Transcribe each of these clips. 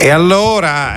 E allora,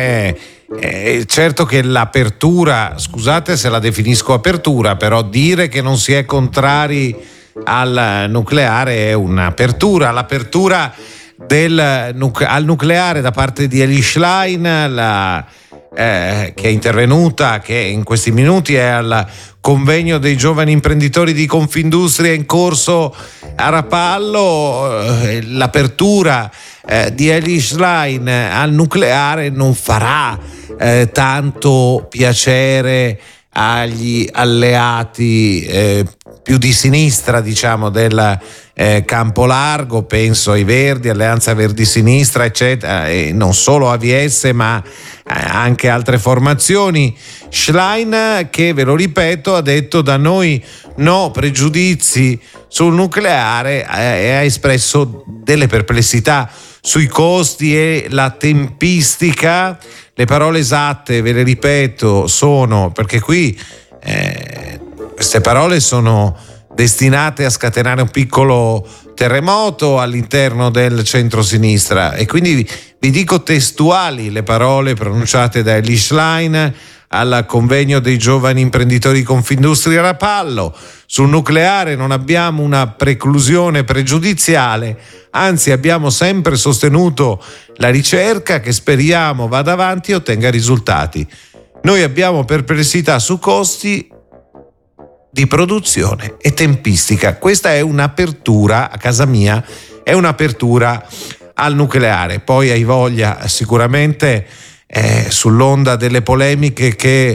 certo che l'apertura, scusate se la definisco apertura, però dire che non si è contrari al nucleare è un'apertura. L'apertura al nucleare da parte di Elly Schlein, che è intervenuta, che in questi minuti è al convegno dei giovani imprenditori di Confindustria in corso a Rapallo. L'apertura di Elly Schlein al nucleare non farà tanto piacere agli alleati più di sinistra, diciamo, del campo largo, penso ai Verdi, Alleanza Verdi Sinistra, eccetera, e non solo AVS ma anche altre formazioni. Schlein, che ve lo ripeto, ha detto: da noi no pregiudizi sul nucleare, e ha espresso delle perplessità sui costi e la tempistica. Le parole esatte, ve le ripeto, sono, perché qui queste parole sono destinate a scatenare un piccolo terremoto all'interno del centro-sinistra, e quindi vi dico testuali le parole pronunciate da Elly Schlein al convegno dei giovani imprenditori di Confindustria Rapallo. Sul nucleare non abbiamo una preclusione pregiudiziale, anzi abbiamo sempre sostenuto la ricerca, che speriamo vada avanti e ottenga risultati. Noi abbiamo perplessità su costi di produzione e tempistica. Questa è un'apertura, a casa mia, è un'apertura al nucleare. Poi hai voglia sicuramente sull'onda delle polemiche che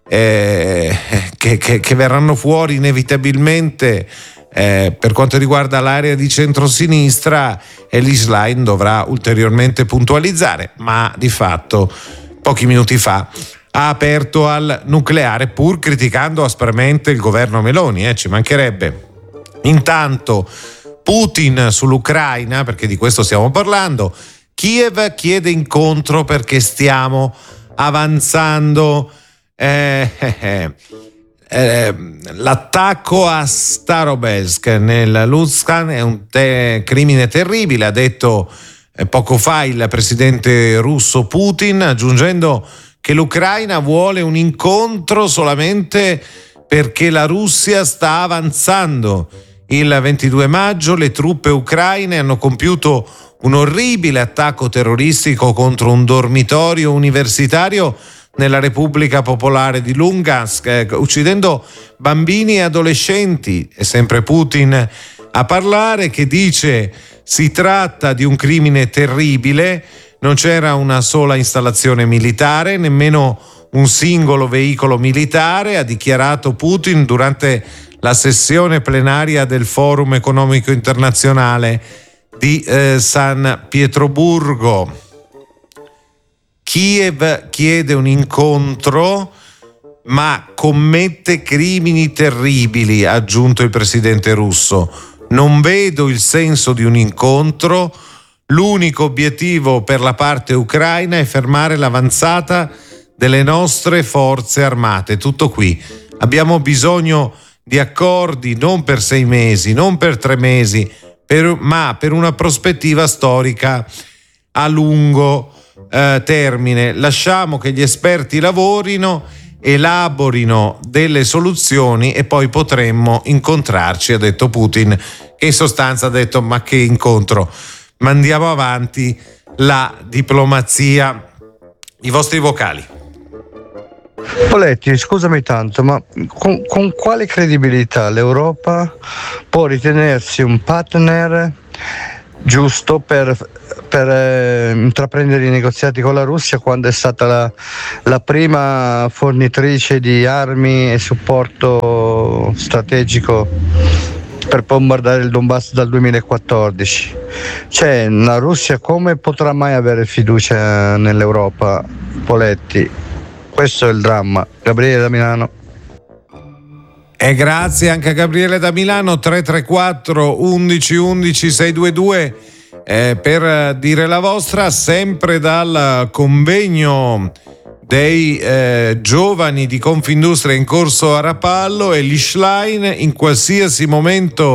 verranno fuori inevitabilmente per quanto riguarda l'area di centrosinistra, Elly Schlein dovrà ulteriormente puntualizzare, ma di fatto pochi minuti fa ha aperto al nucleare, pur criticando aspramente il governo Meloni, ci mancherebbe. Intanto Putin sull'Ucraina, perché di questo stiamo parlando, Kiev chiede incontro perché stiamo avanzando. L'attacco a Starovelsk nel Luhansk è un crimine terribile, ha detto poco fa il presidente russo Putin, aggiungendo che l'Ucraina vuole un incontro solamente perché la Russia sta avanzando. Il 22 maggio le truppe ucraine hanno compiuto un orribile attacco terroristico contro un dormitorio universitario nella Repubblica Popolare di Lugansk, uccidendo bambini e adolescenti. È sempre Putin a parlare, che dice: si tratta di un crimine terribile, non c'era una sola installazione militare, nemmeno un singolo veicolo militare, ha dichiarato Putin durante la sessione plenaria del Forum Economico Internazionale di San Pietroburgo. Kiev chiede un incontro, ma commette crimini terribili, ha aggiunto il presidente russo. Non vedo il senso di un incontro. L'unico obiettivo per la parte ucraina è fermare l'avanzata delle nostre forze armate. Tutto qui. Abbiamo bisogno di accordi non per 6 mesi, non per 3 mesi, ma per una prospettiva storica a lungo termine. Lasciamo che gli esperti lavorino, elaborino delle soluzioni e poi potremmo incontrarci, ha detto Putin, che in sostanza ha detto: ma che incontro, mandiamo avanti la diplomazia. I vostri vocali. Poletti, scusami tanto, ma con quale credibilità l'Europa può ritenersi un partner giusto per intraprendere i negoziati con la Russia, quando è stata la prima fornitrice di armi e supporto strategico per bombardare il Donbass dal 2014? Cioè, la Russia come potrà mai avere fiducia nell'Europa, Poletti? Questo è il dramma. Gabriele da Milano. E grazie anche a Gabriele da Milano. 334 11 11 622 per dire la vostra, sempre dal convegno dei giovani di Confindustria in corso a Rapallo. Elly Schlein: in qualsiasi momento